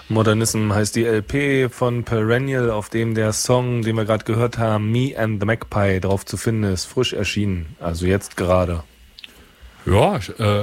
Modernism heißt die LP von Perennial, auf dem der Song, den wir gerade gehört haben, Me and the Magpie, drauf zu finden ist. Frisch erschienen, also jetzt gerade. Ja,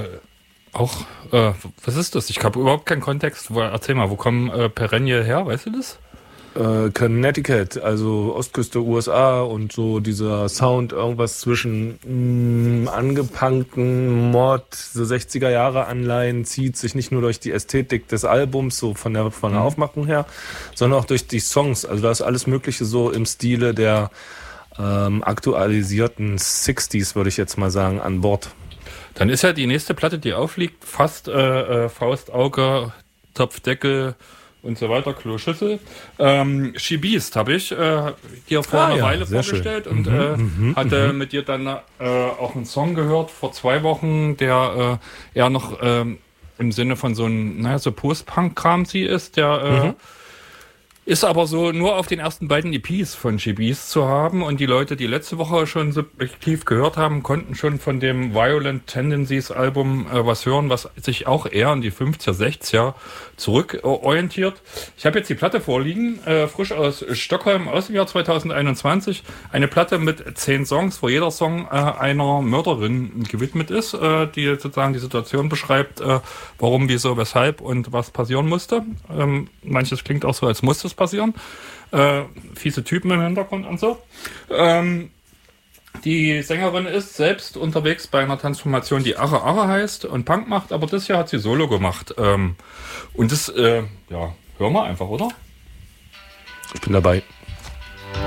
was ist das? Ich habe überhaupt keinen Kontext. Erzähl mal, wo kommen Perennial her? Weißt du das? Connecticut, also Ostküste USA und so dieser Sound, irgendwas zwischen angepunkten Mod, so 60er Jahre Anleihen, zieht sich nicht nur durch die Ästhetik des Albums, so von der Aufmachung her, sondern auch durch die Songs. Also da ist alles Mögliche so im Stile der aktualisierten 60s, würde ich jetzt mal sagen, an Bord. Dann ist ja die nächste Platte, die aufliegt, fast Faust, Auge, Topfdeckel und so weiter, Kloschüssel. She Beast habe ich dir vor einer Weile vorgestellt und hatte mit dir dann auch einen Song gehört vor 2 Wochen, der eher noch im Sinne von so einem, so Post-Punk-Kram sie ist, der ist aber so nur auf den ersten beiden EPs von She Beast zu haben und die Leute, die letzte Woche schon subjektiv gehört haben, konnten schon von dem Violent Tendencies Album was hören, was sich auch eher in die 50er, 60er zurückorientiert. Ich habe jetzt die Platte vorliegen, frisch aus Stockholm aus dem Jahr 2021. Eine Platte mit 10 Songs, wo jeder Song einer Mörderin gewidmet ist, die sozusagen die Situation beschreibt, warum, wieso, weshalb und was passieren musste. Manches klingt auch so, als musste es passieren. Fiese Typen im Hintergrund und so. Die Sängerin ist selbst unterwegs bei einer Transformation, die Arre Arre heißt und Punk macht, aber das Jahr hat sie Solo gemacht. Und das, hören wir einfach, oder? Ich bin dabei.